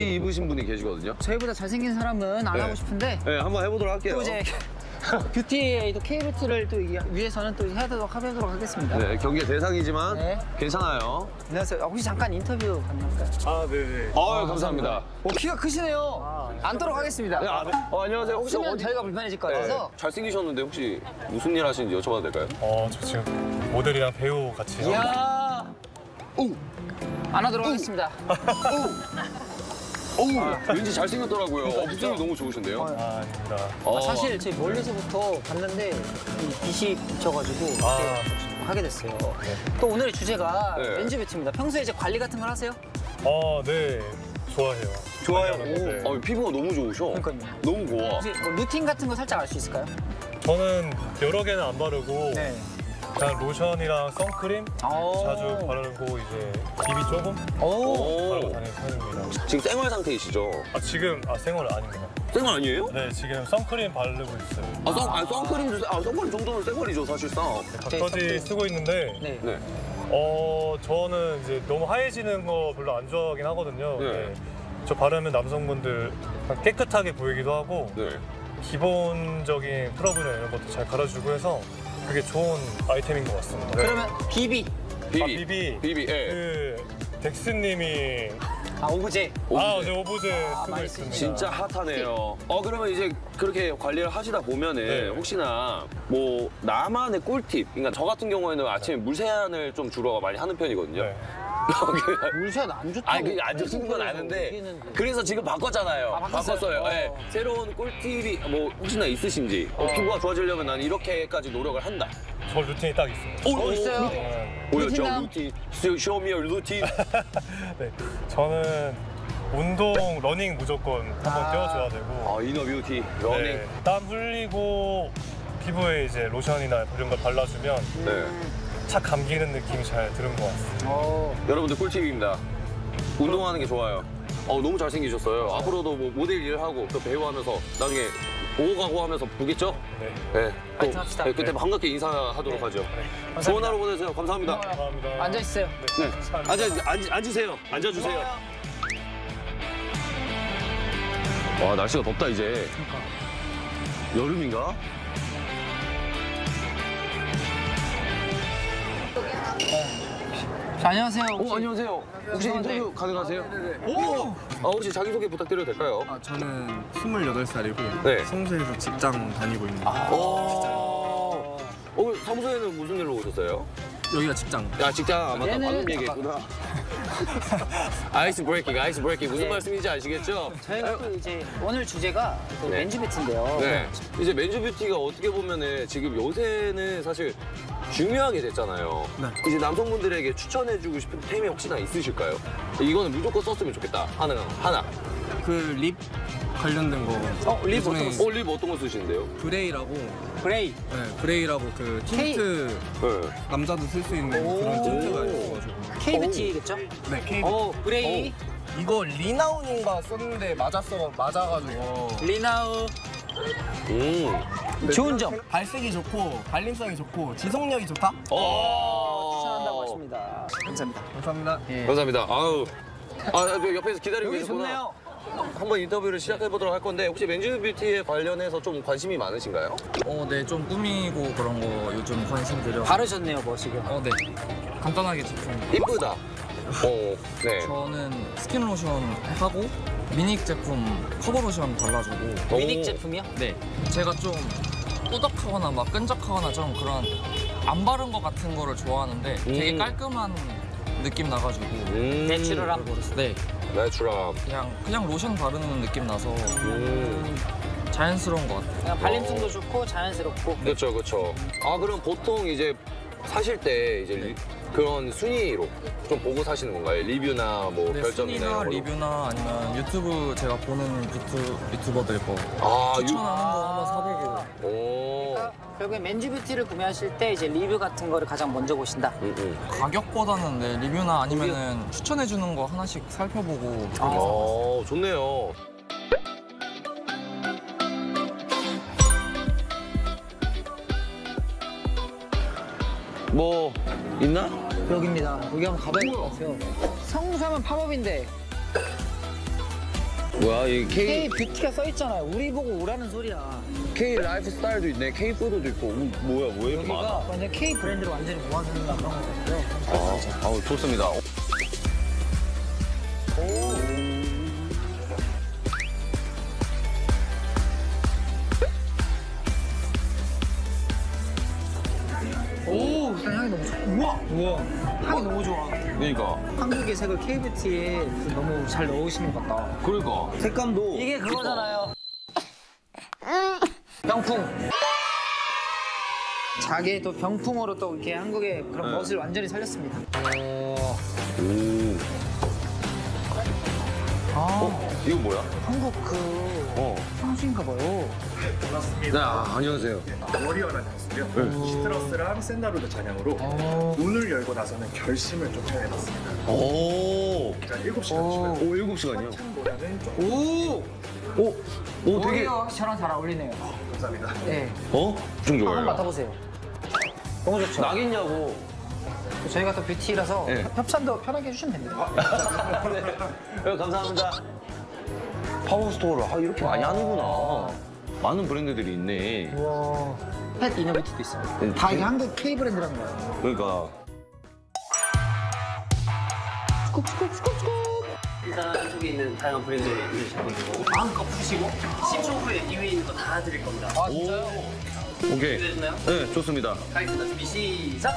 입으신 분이 계시거든요. 저희보다 잘생긴 사람은 안 네. 하고 싶은데 네, 한번 해보도록 할게요. 또 이제 뷰티의 K뷰티를 또 위해서는 또 해보도록 하겠습니다. 네, 경기의 대상이지만 네. 괜찮아요. 안녕하세요. 혹시 잠깐 인터뷰 가능할까요? 아, 네네. 감사합니다. 키가 크시네요. 앉도록 하겠습니다. 네, 안녕하세요. 혹시 쓰면 어디? 저희가 불편해질 것 네, 같아서. 잘생기셨는데 혹시 무슨 일 하시는지 여쭤봐도 될까요? 저 지금 모델이랑 배우 같이. 이야. 안 하도록 하겠습니다. 왠지 잘생겼더라고요. 목소리 너무 좋으신데요? 아닙니다. 사실 저희 멀리서부터 봤는데 이 빛이 비쳐가지고 이렇게 하게 됐어요. 또 오늘의 주제가 네. 렌즈 뷰티입니다. 평소에 이제 관리 같은 걸 하세요? 네. 좋아해요. 좋아요. 네. 피부가 너무 좋으셔. 그러니까요. 너무 고와. 혹시 뭐 루틴 같은 거 살짝 알 수 있을까요? 저는 여러 개는 안 바르고 네. 그냥 로션이랑 선크림 오. 자주 바르고 이제 비비 조금 오. 바르고 다니는 편입니다. 지금 생활 상태이시죠? 지금 생얼 아닙니다. 생활 아니에요? 네, 지금 선크림 바르고 있어요. 선크림도 선크림 정도는 생활이죠, 사실상. 각가지 쓰고 있는데 네. 네. 저는 이제 너무 하얘지는 거 별로 안 좋아하긴 하거든요. 네. 네. 저 바르면 남성분들 깨끗하게 보이기도 하고 네. 기본적인 트러블이나 이런 것도 잘 갈아주고 해서 그게 좋은 아이템인 것 같습니다. 네. 그러면 비비. 비비. 예. 그 덱스님이 오브제. 저 오브제 쓰고 많이 있습니다. 진짜 핫하네요. 그러면 이제 그렇게 관리를 하시다 보면은 네. 혹시나 뭐 나만의 꿀팁, 그러니까 저 같은 경우에는 아침에 물세안을 좀 주로 많이 하는 편이거든요. 네. 물샷 안 좋다고. 아니, 그게 안 좋은 건 아는데 얘기했는데. 그래서 지금 바꿨잖아요. 바꿨어요? 바꿨어요. 네. 새로운 꿀팁이 뭐 혹시나 있으신지 피부가 좋아지려면 난 이렇게까지 노력을 한다. 저 루틴이 딱 있습니다. 있어요? 보여줘, 루틴남? 루틴. Show me your 루틴. 네. 저는 운동, 러닝 무조건 한번 띄워줘야 되고 이너 뷰티, 러닝. 네. 땀 흘리고 피부에 이제 로션이나 이런 걸 발라주면 네. 착 감기는 느낌이 잘 드는 것 같습니다. 여러분들 꿀팁입니다. 운동하는 게 좋아요. 너무 잘생기셨어요. 앞으로도 뭐 모델 일을 하고 또 배우 하면서 나중에 오고 가고 하면서 보겠죠? 네. 네. 파이팅 합시다. 그때 네. 반갑게 인사하도록 하죠. 감사합니다. 좋은 하루 보내세요. 감사합니다. 감사합니다. 앉아있어요. 네. 앉으세요. 앉아주세요. 와, 날씨가 덥다, 이제. 여름인가? 자, 안녕하세요. 안녕하세요. 혹시 인터뷰 가능하세요? 오! 혹시 자기소개 부탁드려도 될까요? 저는 28살이고 네. 성수에서 직장 다니고 있는 사무소에는 무슨 일로 오셨어요? 여기가 직장. 직장 맞다. 얘는 방금 얘기했구나. 아이스 브레이킹. 무슨 네. 말씀인지 아시겠죠? 저희가 또 이제 오늘 주제가 또 네. 렌즈 뷰티인데요. 네. 이제 맨즈 뷰티가 어떻게 보면은 지금 요새는 사실 중요하게 됐잖아요. 네. 이제 남성분들에게 추천해주고 싶은 템이 혹시나 있으실까요? 이거는 무조건 썼으면 좋겠다. 하나. 그 립 관련된 거. 립 요즘에 어떤 거 립 어떤 거 쓰시는데요? 브레이라고. 브레이. 네, 브레이라고 그 틴트 네. 남자도 쓸 수 있는 오. 그런 틴트가 있어가지고. K 뷰티겠죠? 네, K. 브레이. 이거 리나운인가 썼는데 맞아가지고. 리나우. 음. 좋은 점. 발색이 좋고 발림성이 좋고 지속력이 좋다. 추천한다고 하십니다. 감사합니다. 감사합니다. 감사합니다. 저 옆에서 기다리고 여기 계셨구나. 좋네요. 한번 인터뷰를 시작해보도록 할 건데 혹시 맨즈 뷰티에 관련해서 좀 관심이 많으신가요? 네, 좀 꾸미고 그런 거 요즘 관심 들여. 바르셨네요, 뭐 지금. 네. 간단하게 제품. 이쁘다. 네. 저는 스킨 로션 하고 미닉 제품 커버 로션 발라주고. 미닉 제품이요? 네. 제가 좀 꾸덕하거나 막 끈적하거나 좀 그런 안 바른 거 같은 거를 좋아하는데 되게 깔끔한 느낌 나가지고. 내추럴한. 네. 내추럴. 그냥 로션 바르는 느낌 나서 자연스러운 것 같아요. 그냥 발림성도 좋고 자연스럽고. 그렇죠. 그럼 보통 이제 사실 때 이제 그런 순위로 좀 보고 사시는 건가요? 리뷰나 뭐 네, 별점이나 순위나 이런 걸로? 리뷰나 아니면 유튜브 제가 보는 유튜버들 거 유- 추천하는 거 한번 사보고. 오. 그러니까 결국에 맨즈 뷰티를 구매하실 때 이제 리뷰 같은 거를 가장 먼저 보신다. 가격보다는 네, 리뷰나 아니면은 추천해주는 거 하나씩 살펴보고 좋네요. 뭐 있나? 여기입니다. 여기 한번 가봐야 될 것 같아요. 성수하면 팝업인데 뭐야 이 K 뷰티가 써 있잖아요. 우리 보고 오라는 소리야. K 라이프 스타일도 있네. K 푸드도 있고. 뭐야 왜 이렇게 많아? 여기가 완전 K 브랜드를 완전히 모아주는 그런 거거든요. 아우 좋습니다. 오, 일단 향이 너무 좋아. 우와. 향이 너무 좋아. 그러니까 한국의 색을 K 뷰티에 너무 잘 넣으시는 것 같다. 그러니까 색감도 이게 그거잖아요. 병풍. 자기의 또 병풍으로 또 이렇게 한국의 그런 네. 멋을 완전히 살렸습니다. 오. 아, 이거 뭐야? 한국 그 향수인가 봐요. 네, 안녕하세요. 워리어라는 향수요. 시트러스랑 샌다루드 잔향으로 문을 열고 나서는 결심을 좀 표현해봤습니다. 오. 일단 7시간 주시면 7시간이요? 찬보다는 조금 오! 오 되게 오히려 저랑 잘 어울리네요. 감사합니다. 네. 좀 한번 좋아요. 맡아보세요. 너무 좋죠? 나겠냐고. 저희가 또 뷰티라서 네. 협찬도 편하게 해주시면 됩니다. 네, 감사합니다. 파워스토어를 이렇게 많이 하는구나. 많은 브랜드들이 있네. 우와. 펫 이너뷰티도 있어요. 네. 다 이게 한국 K 브랜드라는 거예요. 그러니까. 일단 이쪽에 있는 다양한 브랜드를 잡아주고 마음껏 푸시고 10초 후에 이 위에 있는 거 다 드릴 겁니다. 아, 진짜요? 오케이. 준비되셨나요? 네, 좋습니다. 가겠습니다. 준비 시작!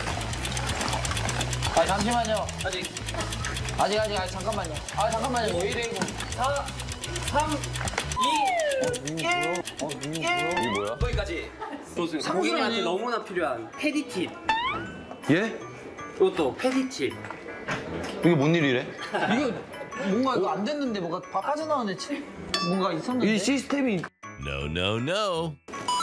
아, 잠시만요. 아직 잠깐만요. 아, 잠깐만요. 왜 이래, 이거. 4, 3, 2, 1, 이게 뭐야? 거기까지. 좋습니다. 고객님한테 너무나 필요한 페디팁. 예? 이것도 페디팁. 이게 뭔 일이래? 이거 뭔가 이거 안 됐는데 뭐가 빠져나오는데 뭔가 있었는데? 이 시스템이. No, no, no.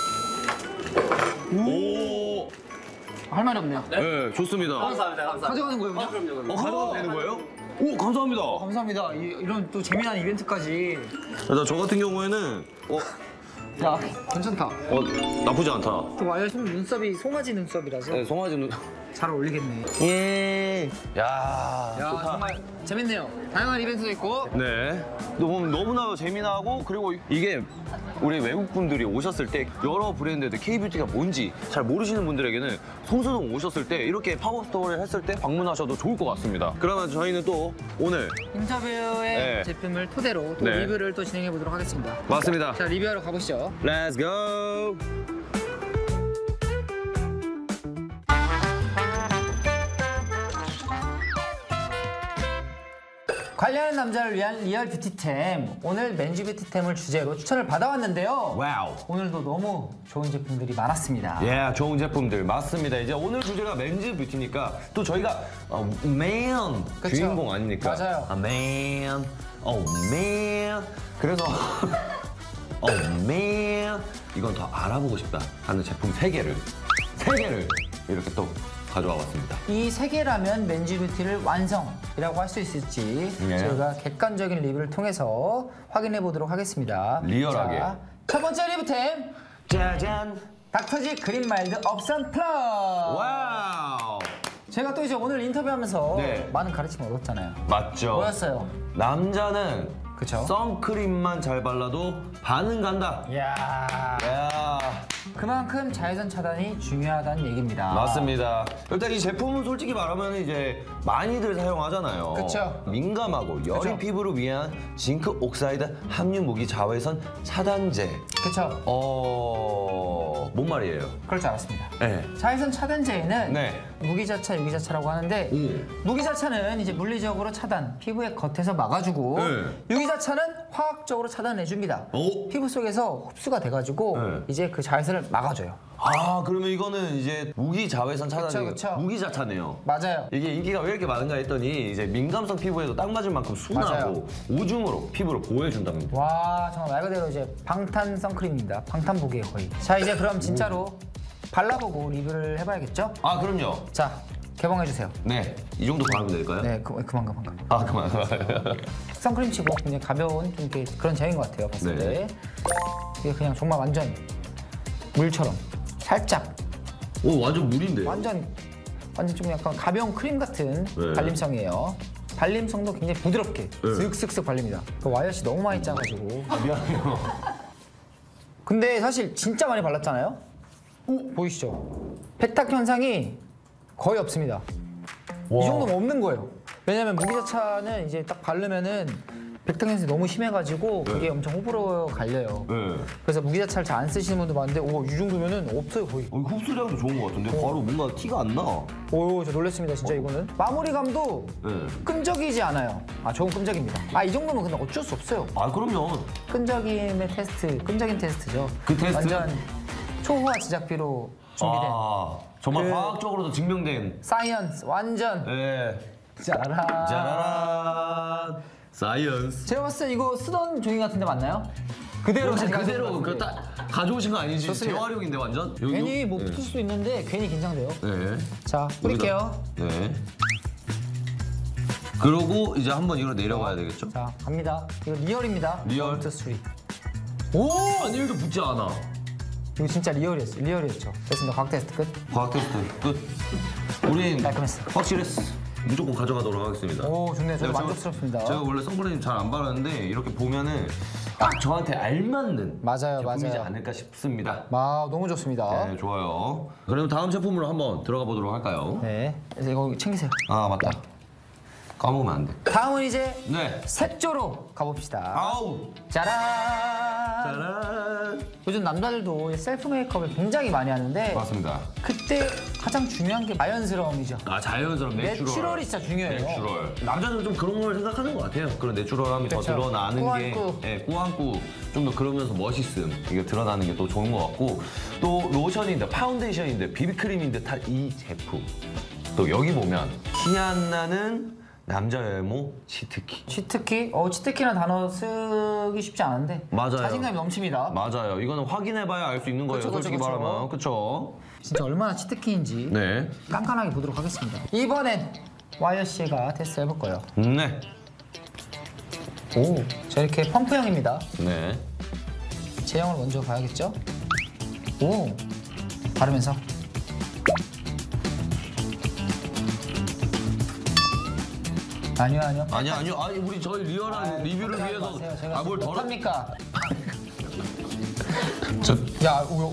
오. 할 말이 없네요. 네, 좋습니다. 감사합니다. 가져가는 거예요, 그냥? 그럼요. 가져가도 되는 거예요? 오, 감사합니다. 감사합니다. 이런 또 재미난 이벤트까지. 일단 저 같은 경우에는 야, 괜찮다. 나쁘지 않다. 또 와이어폰 눈썹이 송아지 눈썹이라서 네, 송아지 눈. 잘 어울리겠네. 예. 야, 야, 좋다. 정말 재밌네요. 다양한 이벤트도 있고. 네. 너무나 재미나고 그리고 이게 우리 외국 분들이 오셨을 때 여러 브랜드들 K뷰티가 뭔지 잘 모르시는 분들에게는 성수동 오셨을 때 이렇게 파워스토어를 했을 때 방문하셔도 좋을 것 같습니다. 그러면 저희는 또 오늘 인터뷰의 네. 제품을 토대로 또 네. 리뷰를 또 진행해 보도록 하겠습니다. 맞습니다. 자, 리뷰하러 가보시죠. Let's go. 관리하는 남자를 위한 리얼 뷰티템. 오늘 맨즈 뷰티템을 주제로 추천을 받아왔는데요. 와우. 오늘도 너무 좋은 제품들이 많았습니다. 예, 좋은 제품들 맞습니다. 이제 오늘 주제가 맨즈 뷰티니까 또 저희가 man 그쵸? 주인공 아닙니까? 맞아요. man, man. 그래서 man 이건 더 알아보고 싶다 하는 제품 3개를 이렇게 또 가져와 봤습니다. 이 세 개라면 맨즈 뷰티를 완성이라고 할 수 있을지 예. 저희가 객관적인 리뷰를 통해서 확인해 보도록 하겠습니다. 리얼하게. 자, 첫 번째 리뷰템 짜잔. 닥터지 그린 마일드 업선 플러스. 와우. 제가 또 이제 오늘 인터뷰하면서 네. 많은 가르침을 얻었잖아요. 맞죠? 뭐였어요? 남자는 그쵸? 선크림만 잘 발라도 반은 간다. 이야. 야. 그만큼 자외선 차단이 중요하다는 얘기입니다. 맞습니다. 일단 이 제품은 솔직히 말하면 이제 많이들 사용하잖아요. 그쵸. 민감하고 여린 그쵸. 피부를 위한 징크 옥사이드 함유 무기 자외선 차단제. 그쵸? 뭔 말이에요? 그럴 줄 알았습니다. 네. 자외선 차단제에는 네. 무기자차, 유기자차라고 하는데 무기자차는 이제 물리적으로 차단, 피부의 겉에서 막아주고 네. 유기자차는 화학적으로 차단해줍니다. 오. 피부 속에서 흡수가 돼가지고 네. 이제 그 자외선을 막아줘요. 아, 그러면 이거는 이제 무기 자외선 차단제. 그쵸. 무기자차네요. 맞아요. 이게 인기가 왜 이렇게 많은가 했더니 이제 민감성 피부에도 딱 맞을 만큼 순하고 맞아요. 오줌으로 피부를 보호해준답니다. 와, 정말 말 그대로 이제 방탄 선크림입니다. 방탄복이에요, 거의. 자, 이제 그럼 진짜로 발라보고 리뷰를 해봐야겠죠? 아, 그럼요. 자, 개봉해주세요. 네. 이 정도 바르면 될까요? 네, 그만. 아, 그만. 선크림 치고 굉장히 가벼운 좀 이렇게 그런 제형인 것 같아요, 봤을 네. 때. 이게 그냥 정말 완전 물처럼 살짝 오, 완전 물인데요? 완전 좀 약간 가벼운 크림 같은 네. 발림성이에요. 발림성도 굉장히 부드럽게 슥슥슥 발립니다. 그 와이어시 너무 많이 짜가지고. 미안해요. 근데 사실 진짜 많이 발랐잖아요. 보이시죠? 백탁 현상이 거의 없습니다. 이 정도면 없는 거예요. 왜냐면 무기자차는 이제 딱 바르면은 백탁 현상이 너무 심해가지고 그게 엄청 호불호 갈려요. 네. 그래서 무기자차를 잘 안 쓰시는 분도 많은데 이 정도면은 없어요 거의. 흡수량도 좋은 것 같은데 바로 뭔가 티가 안 나. 오, 저 놀랐습니다 진짜 이거는. 마무리감도 네. 끈적이지 않아요. 저건 끈적입니다. 이 정도면 근데 어쩔 수 없어요. 아 그럼요. 끈적임의 테스트, 끈적임 테스트죠. 그 테스트? 완전 초호화 제작비로 준비된 정말 그- 과학적으로도 증명된. 사이언스 완전 네. 짜라란. 짜라란. 사이언스. 제가 봤을 때 이거 쓰던 종이 같은데 맞나요? 그대로 혹시 가져가신 그대로 것 그 같은데. 딱 가져오신 거 아니지? 좋습니다. 재활용인데 완전. 여기 괜히 뭐 네. 붙을 수도 있는데 괜히 긴장돼요. 네. 자, 뿌릴게요. 네. 그러고 이제 한번 이거 내려가야 되겠죠? 자, 갑니다. 이거 리얼입니다. 리얼. 1, 2, 3. 오! 한 일도 붙지 않아. 이거 진짜 리얼이었어요. 리얼이었죠. 됐습니다. 과학 테스트 끝. 과학 테스트 끝. 우린 깔끔했어. 확실했어. 무조건 가져가도록 하겠습니다. 오, 좋네요. 저도 제가- 만족스럽습니다. 제가 원래 선크림 잘 안 바르는데 이렇게 보면은 딱 저한테 알맞는 맞아요, 제품이지 맞아요. 않을까 싶습니다. 너무 좋습니다. 네, 좋아요. 그럼 다음 제품으로 한번 들어가 보도록 할까요? 네. 그래서 이거 챙기세요. 아 맞다. 까먹으면 안 돼. 다음은 이제 네. 색조로 가봅시다. 아우. 짜란! 짜란. 요즘 남자들도 셀프 메이크업을 굉장히 많이 하는데 맞습니다. 그때 가장 중요한 게 자연스러움이죠. 자연스러운 내추럴. 내추럴이 진짜 중요해요. 내추럴. 남자는 좀 그런 걸 생각하는 것 같아요. 그런 내추럴함이 더 그렇죠. 드러나는 꾸안꾸. 게, 꾸안꾸 좀 더 그러면서 멋있음 이게 드러나는 게 또 좋은 것 같고 또 로션인데 파운데이션인데 비비크림인데 다 이 제품. 또 여기 보면 티 안 나는 남자 외모 치트키. 치트키? 치트키라는 단어 쓰기 쉽지 않은데 맞아요. 자신감이 넘칩니다. 맞아요. 이거는 확인해봐야 알 수 있는 거예요. 그쵸, 그쵸, 솔직히 그쵸. 말하면. 그쵸? 진짜 얼마나 치트키인지 네. 깐깐하게 보도록 하겠습니다. 이번엔 와이어 씨가 테스트 해볼 거예요. 네. 오, 자 이렇게 펌프형입니다. 네. 제형을 먼저 봐야겠죠? 오, 바르면서. 아니요. 아니요. 아니 우리 저희 리얼한 리뷰를 위해서 제가 뭘 덜어? 못합니까? 저, 야, 오!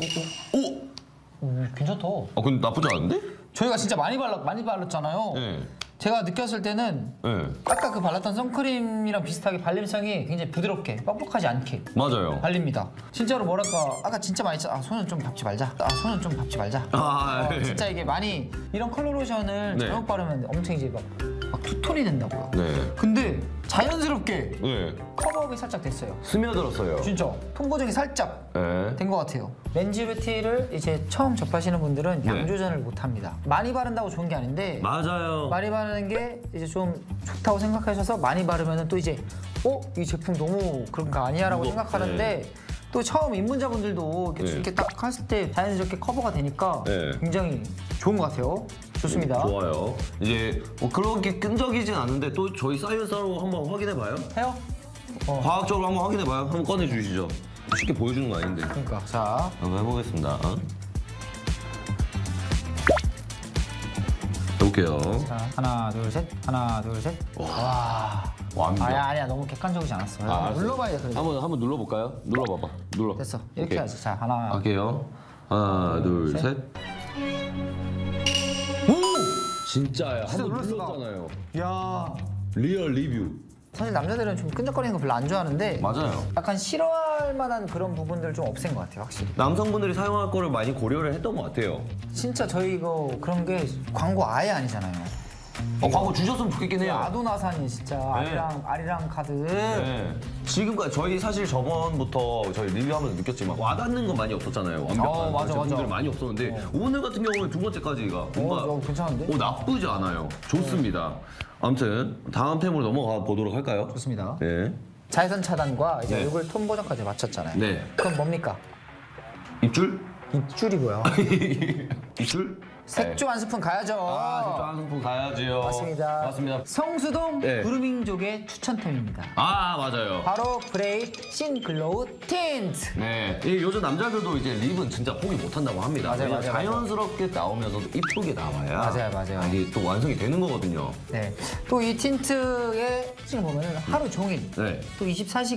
괜찮다. 근데 나쁘지 않은데? 저희가 진짜 많이 발랐잖아요. 네. 제가 느꼈을 때는 네. 아까 그 발랐던 선크림이랑 비슷하게 발림성이 굉장히 부드럽게 뻑뻑하지 않게 맞아요. 발립니다. 진짜로 뭐랄까 아까 진짜 많이 손은 좀 밟지 말자. 네. 진짜 이게 많이 이런 컬러 로션을 네. 잘못 바르면 엄청 이제 막 투톤이 된다고요. 네. 근데 자연스럽게 네. 커버업이 살짝 됐어요. 스며들었어요. 진짜 톤 보정이 살짝 네. 된 것 같아요. 렌즈 뷰티를 이제 처음 접하시는 분들은 양 네. 조절을 못 합니다. 많이 바른다고 좋은 게 아닌데 맞아요. 많이 바르는 게 이제 좀 좋다고 생각하셔서 많이 바르면 또 이제 이 제품 너무 그런 거 아니야라고 이거, 생각하는데 또 처음 입문자분들도 이렇게, 네. 이렇게 딱 했을 때 자연스럽게 커버가 되니까 네. 굉장히 좋은 것 같아요. 좋습니다. 좋아요. 이제 뭐 그렇게 끈적이진 않은데 또 저희 사이언스로 한번 확인해봐요. 해요? 과학적으로 한번 확인해봐요. 한번 꺼내주시죠. 쉽게 보여주는 거 아닌데. 그러니까 자 한번 해보겠습니다. 해볼게요. 자, 하나 둘 셋. 와. 완벽. 아니야 너무 객관적이지 않았어. 알았어요. 눌러봐야 돼. 그래도. 한번 눌러볼까요? 눌러봐봐. 눌러. 됐어. 이렇게 오케이. 해야지. 자 하나. 할게요. 하나, 둘, 셋. 셋. 진짜야. 한번 놀랐어, 나. 눌렀잖아요. 야. 리얼 리뷰. 사실 남자들은 좀 끈적거리는 거 별로 안 좋아하는데 맞아요. 약간 싫어할 만한 그런 부분들 좀 없앤 것 같아요, 확실히. 남성분들이 사용할 거를 많이 고려를 했던 것 같아요. 진짜 저희 이거 그런 게 광고 아예 아니잖아요. 광고 주셨으면 좋겠긴 해요. 아도나산이 진짜 아리랑 카드. 네. 지금까지 저희 사실 저번부터 저희 리뷰하면서 느꼈지만 와닿는 건 많이 없었잖아요. 완벽한 맞아, 제품들이 맞아. 많이 없었는데 오늘 같은 경우는 두 번째까지가 뭔가 괜찮은데? 나쁘지 않아요. 좋습니다. 아무튼 다음 템으로 넘어가 보도록 할까요? 좋습니다. 네. 자외선 차단과 이제 네. 얼굴 톤 보정까지 맞췄잖아요. 네. 그럼 뭡니까? 입줄? 입줄이 뭐야? 입줄? 색조 한 스푼 가야죠. 색조 한 스푼 가야지요. 맞습니다. 맞습니다. 성수동 네. 그루밍족의 추천템입니다. 맞아요. 바로 브레이트 신 글로우 틴트. 네, 이 요즘 남자들도 이제 립은 진짜 포기 못한다고 합니다. 맞아요, 왜냐면 맞아요, 자연스럽게 나오면서도 이쁘게 나와야 맞아요. 이게 또 완성이 되는 거거든요. 네. 또 이 틴트에 지금 보면 하루 종일 네. 또 24시간